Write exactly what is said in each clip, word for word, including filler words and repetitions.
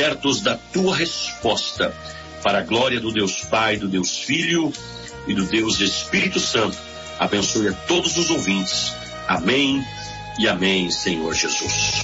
certos da tua resposta, para a glória do Deus Pai, do Deus Filho e do Deus Espírito Santo. Abençoe a todos os ouvintes. Amém e amém, Senhor Jesus.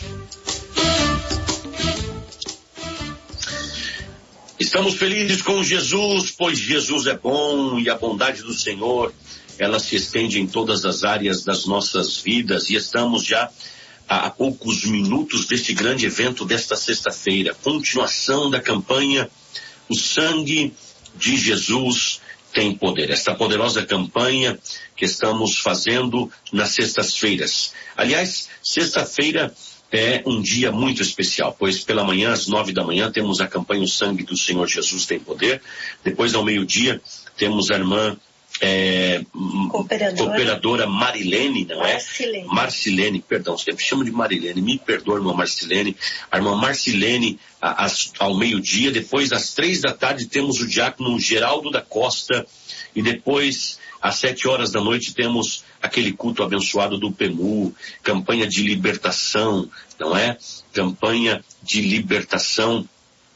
Estamos felizes com Jesus, pois Jesus é bom e a bondade do Senhor, ela se estende em todas as áreas das nossas vidas, e estamos já há poucos minutos deste grande evento desta sexta-feira, continuação da campanha O Sangue de Jesus Tem Poder. Esta poderosa campanha que estamos fazendo nas sextas-feiras. Aliás, sexta-feira é um dia muito especial, pois pela manhã, às nove da manhã, temos a campanha O Sangue do Senhor Jesus Tem Poder. Depois, ao meio-dia, temos a irmã É, cooperadora. cooperadora Marilene, não é? Marcilene. Marcilene, perdão, sempre chamo de Marilene, me perdoa, irmã Marcilene. A irmã Marcilene, a, a, ao meio-dia. Depois, às três da tarde, temos o diácono Geraldo da Costa. E depois, às sete horas da noite, temos aquele culto abençoado do P E M U, campanha de libertação, não é? Campanha de libertação.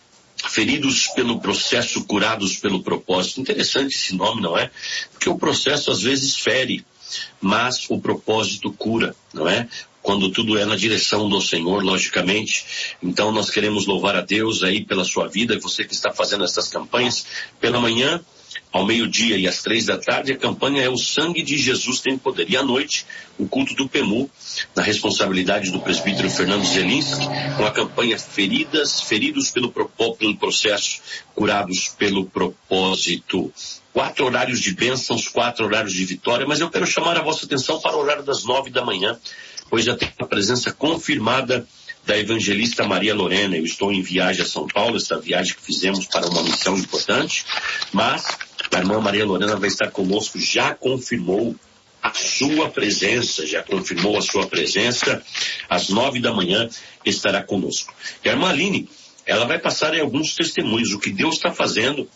Feridos pelo processo, curados pelo propósito. Interessante esse nome, não é? Porque o processo às vezes fere, mas o propósito cura, não é? Quando tudo é na direção do Senhor, logicamente. Então nós queremos louvar a Deus aí pela sua vida, e você que está fazendo essas campanhas pela manhã, ao meio-dia e às três da tarde, a campanha é O Sangue de Jesus Tem Poder. E à noite, o culto do P E M U, na responsabilidade do presbítero Fernando Zelinski, com a campanha Feridas, Feridos pelo, pelo Processo, Curados pelo Propósito. Quatro horários de bênçãos, quatro horários de vitória, mas eu quero chamar a vossa atenção para o horário das nove da manhã, pois já tem a presença confirmada da evangelista Maria Lorena. Eu estou em viagem a São Paulo, essa viagem que fizemos para uma missão importante, mas a irmã Maria Lorena vai estar conosco, já confirmou a sua presença, já confirmou a sua presença, às nove da manhã estará conosco. E a irmã Aline, ela vai passar aí alguns testemunhos, o que Deus está fazendo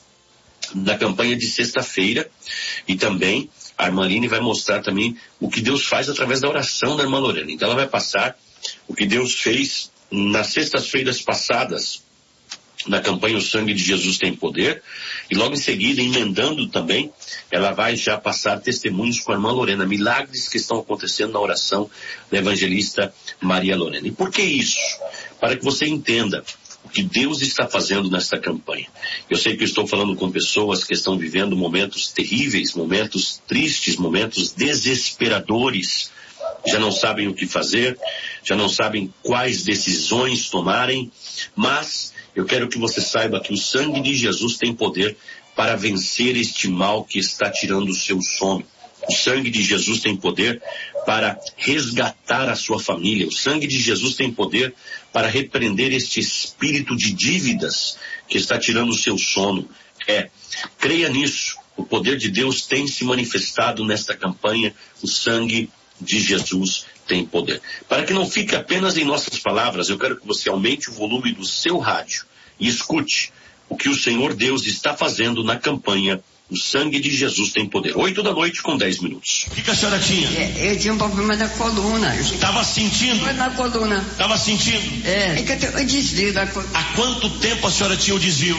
na campanha de sexta-feira, e também a irmã Aline vai mostrar também o que Deus faz através da oração da irmã Lorena. Então ela vai passar o que Deus fez nas sextas-feiras passadas, na campanha O Sangue de Jesus Tem Poder, e logo em seguida, emendando também, ela vai já passar testemunhos com a irmã Lorena, milagres que estão acontecendo na oração da evangelista Maria Lorena. E por que isso? Para que você entenda o que Deus está fazendo nesta campanha. Eu sei que eu estou falando com pessoas que estão vivendo momentos terríveis, momentos tristes, momentos desesperadores, já não sabem o que fazer, já não sabem quais decisões tomarem, mas eu quero que você saiba que o sangue de Jesus tem poder para vencer este mal que está tirando o seu sono. O sangue de Jesus tem poder para resgatar a sua família. O sangue de Jesus tem poder para repreender este espírito de dívidas que está tirando o seu sono. É, creia nisso. O poder de Deus tem se manifestado nesta campanha. O sangue de Jesus tem poder. Para que não fique apenas em nossas palavras, eu quero que você aumente o volume do seu rádio e escute o que o Senhor Deus está fazendo na campanha O Sangue de Jesus Tem Poder. Oito da noite com dez minutos. O que, que a senhora tinha? É, eu tinha um problema da coluna. Estava sentindo? Foi na coluna. Estava sentindo? É, é que eu tenho um desvio da coluna. Há quanto tempo a senhora tinha o desvio?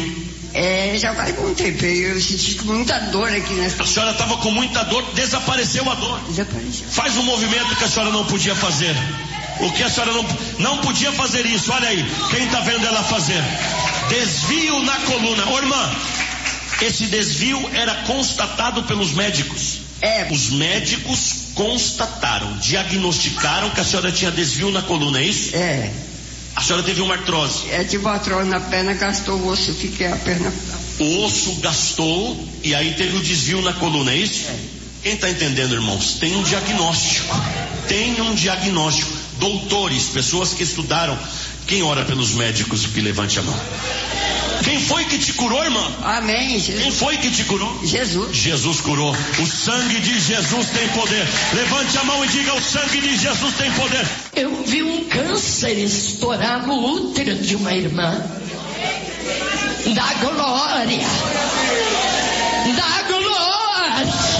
É, já faz um tempo. Eu senti com muita dor aqui nessa. A senhora estava com muita dor, desapareceu a dor. Desapareceu. Faz um movimento que a senhora não podia fazer. O que a senhora não, não podia fazer isso, olha aí, quem está vendo ela fazer? Desvio na coluna. Ô irmã, esse desvio era constatado pelos médicos. É. Os médicos constataram, diagnosticaram que a senhora tinha desvio na coluna, é isso? É. A senhora teve uma artrose. É, tive uma artrose na perna, gastou o osso, fiquei a perna. O osso gastou e aí teve o desvio na coluna, é isso? É. Quem está entendendo, irmãos? Tem um diagnóstico. Tem um diagnóstico. Doutores, pessoas que estudaram. Quem ora pelos médicos que levante a mão? Quem foi que te curou, irmã? Amém, Jesus. Quem foi que te curou? Jesus. Jesus curou. O sangue de Jesus tem poder. Levante a mão e diga: o sangue de Jesus tem poder. Eu vi um câncer estourar no útero de uma irmã. Da glória. Da glória.